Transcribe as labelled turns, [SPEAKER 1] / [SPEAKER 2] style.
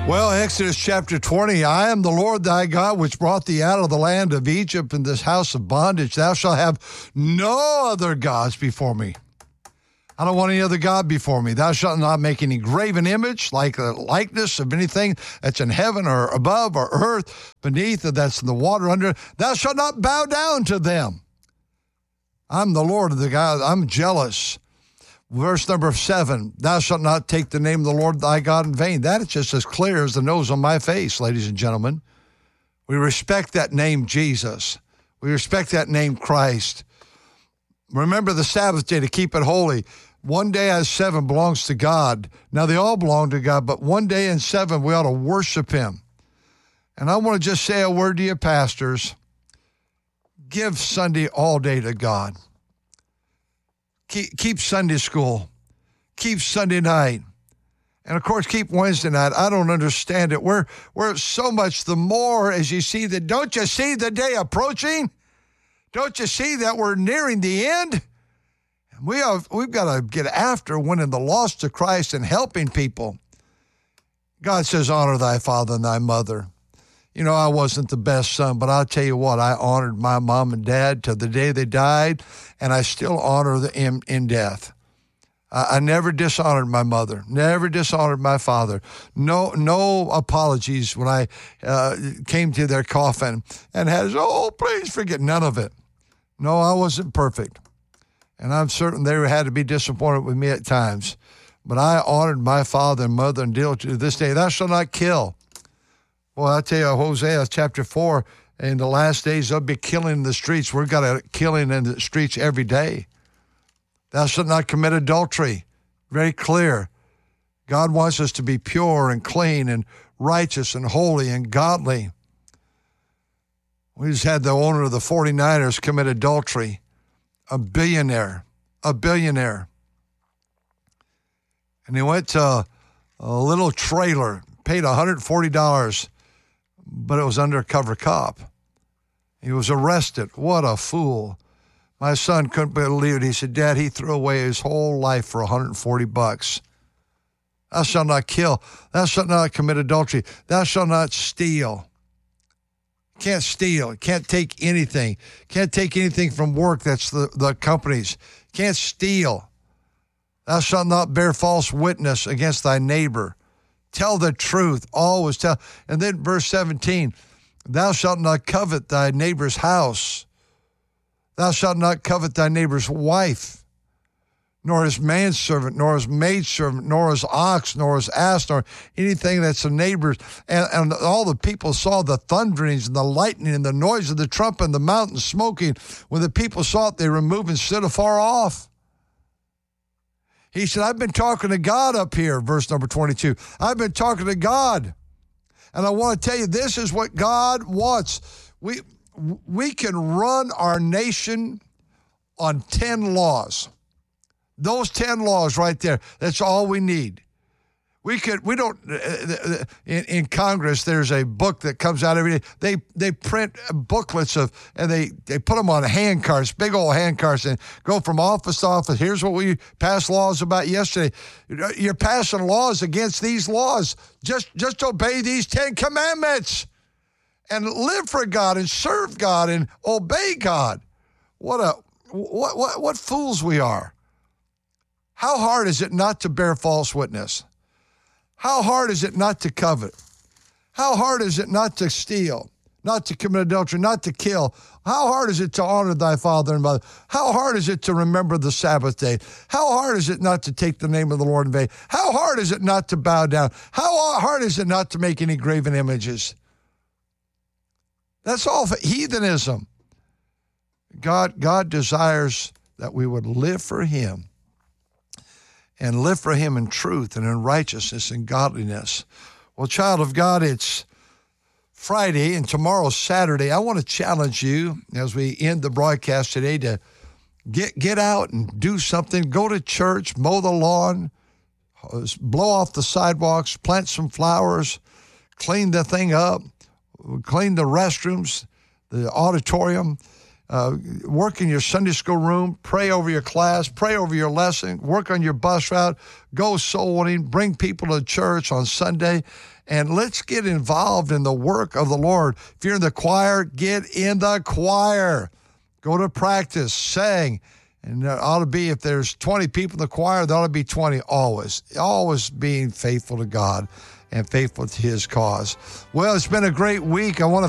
[SPEAKER 1] Well, Exodus chapter 20, I am the Lord thy God, which brought thee out of the land of Egypt in this house of bondage. Thou shalt have no other gods before me. I don't want any other God before me. Thou shalt not make any graven image, like a likeness of anything that's in heaven or above or earth, beneath, or that's in the water under. Thou shalt not bow down to them. I'm the Lord of the God. I'm jealous. Verse number 7, thou shalt not take the name of the Lord thy God in vain. That is just as clear as the nose on my face, ladies and gentlemen. We respect that name, Jesus. We respect that name, Christ. Remember the Sabbath day to keep it holy. One day out of 7 belongs to God. Now, they all belong to God, but one day in 7, we ought to worship him. And I want to just say a word to you, pastors. Give Sunday all day to God. Keep Sunday school. Keep Sunday night. And, of course, keep Wednesday night. I don't understand it. We're so much the more as you see that. Don't you see the day approaching? Don't you see that we're nearing the end? We've got to get after winning the lost to Christ and helping people. God says, honor thy father and thy mother. You know, I wasn't the best son, but I'll tell you what, I honored my mom and dad till the day they died, and I still honor them in death. I never dishonored my mother, never dishonored my father. No apologies when I came to their coffin and had, please forget, none of it. No, I wasn't perfect, and I'm certain they had to be disappointed with me at times. But I honored my father and mother and deal to this day. Thou shalt not kill. Well, I tell you, Hosea chapter 4, in the last days, there'll be killing in the streets. We've got a killing in the streets every day. Thou shalt not commit adultery. Very clear. God wants us to be pure and clean and righteous and holy and godly. We just had the owner of the 49ers commit adultery. A billionaire. And he went to a little trailer, paid $140, but it was undercover cop. He was arrested. What a fool. My son couldn't believe it. He said, Dad, he threw away his whole life for $140. Thou shalt not kill. Thou shalt not commit adultery. Thou shalt not steal. Can't steal. Can't take anything. Can't take anything from work. That's the companies. Can't steal. Thou shalt not bear false witness against thy neighbor. Tell the truth. Always tell. And then verse 17, thou shalt not covet thy neighbor's house. Thou shalt not covet thy neighbor's wife, nor his manservant, nor his maidservant, nor his ox, nor his ass, nor anything that's a neighbor's. And all the people saw the thunderings and the lightning and the noise of the trumpet and the mountain smoking. When the people saw it, they removed and stood afar off. He said, I've been talking to God up here, verse number 22. I've been talking to God. And I want to tell you, this is what God wants. We can run our nation on 10 laws. Those 10 laws right there, that's all we need. In Congress, there's a book that comes out every day. They print booklets and they put them on hand cards, big old hand cards, and go from office to office. Here's what we passed laws about yesterday. You're passing laws against these laws. Just obey these 10 commandments and live for God and serve God and obey God. What fools we are. How hard is it not to bear false witness? How hard is it not to covet? How hard is it not to steal, not to commit adultery, not to kill? How hard is it to honor thy father and mother? How hard is it to remember the Sabbath day? How hard is it not to take the name of the Lord in vain? How hard is it not to bow down? How hard is it not to make any graven images? That's all heathenism. God desires that we would live for him. And live for him in truth and in righteousness and godliness. Well, child of God, it's Friday and tomorrow's Saturday. I want to challenge you as we end the broadcast today to get out and do something. Go to church, mow the lawn, blow off the sidewalks, plant some flowers, clean the thing up, clean the restrooms, the auditorium. Work in your Sunday school room, pray over your class, pray over your lesson, work on your bus route, go soul winning, bring people to church on Sunday, and let's get involved in the work of the Lord. If you're in the choir, get in the choir. Go to practice, sing. And there ought to be, if there's 20 people in the choir, there ought to be 20 always. Always being faithful to God and faithful to his cause. Well, it's been a great week. I want to